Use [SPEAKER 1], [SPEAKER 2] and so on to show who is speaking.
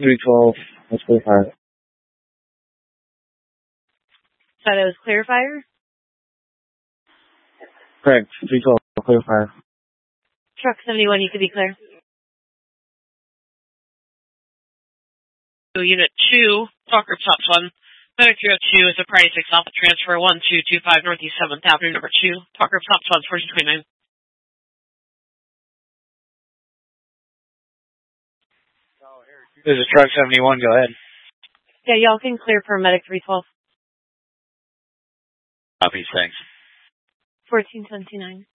[SPEAKER 1] 312, let's clear fire.
[SPEAKER 2] Thought it was clear fire?
[SPEAKER 1] Correct, 312, clear fire.
[SPEAKER 2] Truck 71, you could be clear.
[SPEAKER 3] Unit 2, Talker Top 1. Medic 302 is a priority 6 Alpha transfer 1225 Northeast 7th Avenue, number 2. Talker Top 1, 1429.
[SPEAKER 4] This is Truck 71, go ahead.
[SPEAKER 2] Yeah, y'all can clear for Medic 312.
[SPEAKER 4] Copy, thanks.
[SPEAKER 2] 1429.